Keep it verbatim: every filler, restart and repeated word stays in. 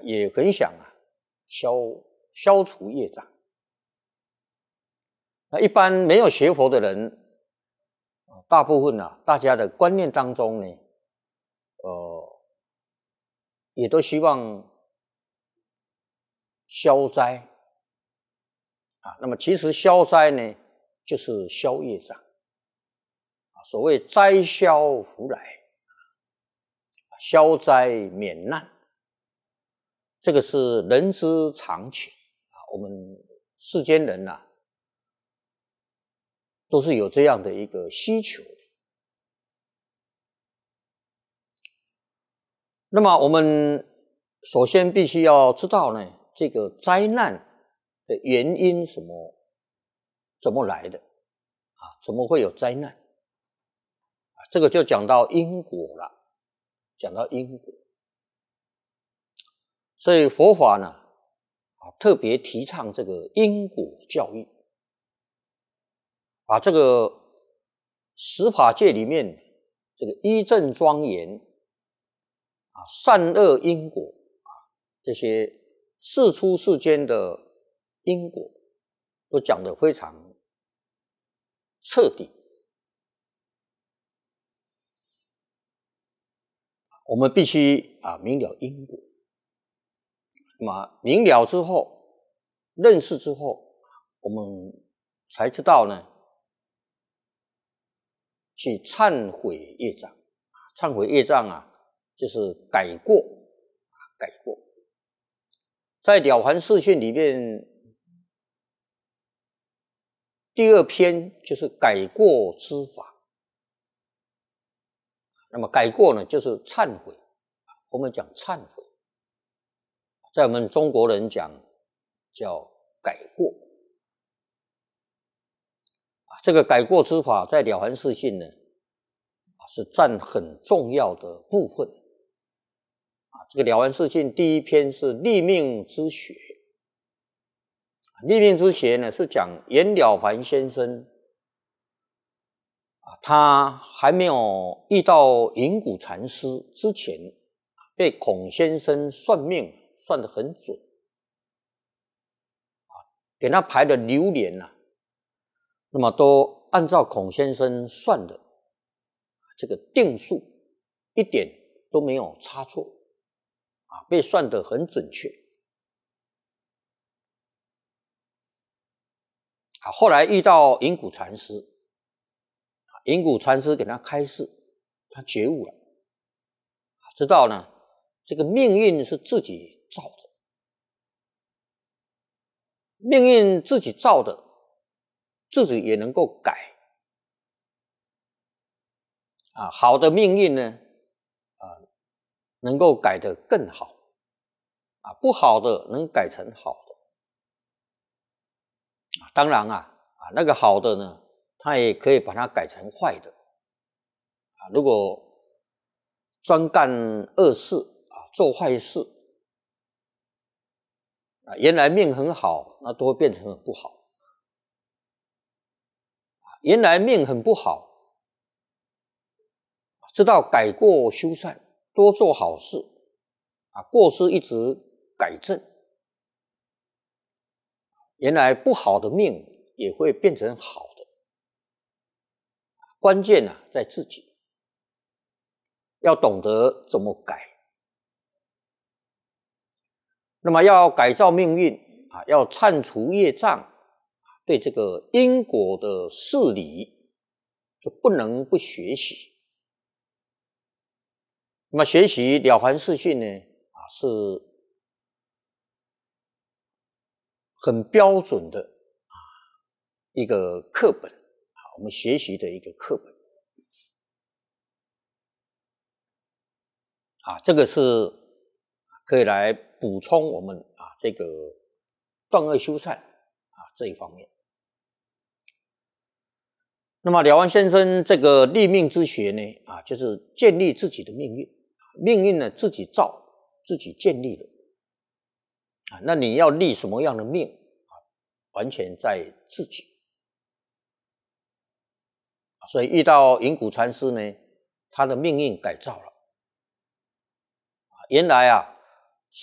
也很想啊消消除业障。那一般没有学佛的人，大部分啊，大家的观念当中呢，呃，也都希望消灾啊。那么其实消灾呢，就是消业障。所谓灾消福来，消灾免难，这个是人之常情啊。我们世间人啊，都是有这样的一个需求。那么我们首先必须要知道呢，这个灾难的原因什么怎么来的啊？怎么会有灾难？啊，这个就讲到因果了，讲到因果。所以佛法呢，啊，特别提倡这个因果教育，把这个十法界里面这个一正庄严啊，善恶因果啊，这些世出世间的因果，都讲得非常彻底。我们必须啊明了因果。那么明了之后，认识之后，我们才知道呢，去忏悔业障。忏悔业障啊，就是改过，改过。在《了凡四训》里面，第二篇就是改过之法。那么改过呢，就是忏悔。我们讲忏悔，在我们中国人讲叫改过。这个改过之法在《了凡四训》呢，是占很重要的部分。这个《了凡四训》第一篇是立命之学。立命之学呢，是讲袁了凡先生他还没有遇到隐谷禅师之前，被孔先生算命算得很准，给他排的流年啊，那么都按照孔先生算的这个定数，一点都没有差错啊，被算得很准确。啊，后来遇到隐谷禅师，隐谷禅师给他开示，他觉悟了，知道呢，这个命运是自己造的，命运自己造的，自己也能够改。啊，好的命运呢，啊，能够改得更好，啊，不好的能改成好的。啊，当然啊，啊，那个好的呢，他也可以把它改成坏的。啊，如果专干恶事啊，做坏事，啊，原来命很好，那都会变成很不好。原来命很不好，知道改过修善，多做好事，啊，过失一直改正，原来不好的命也会变成好的。关键啊，在自己，要懂得怎么改。那么要改造命运啊，要铲除业障，对这个因果的事理，就不能不学习。那么学习《了凡四训》呢，啊，是很标准的啊一个课本啊，我们学习的一个课本啊，这个是可以来补充我们啊这个断恶修善啊这一方面。那么了凡先生这个立命之学呢，啊，就是建立自己的命运，命运呢自己造，自己建立的啊。那你要立什么样的命啊，完全在自己。所以遇到隐谷禅师呢，他的命运改造了。原来啊，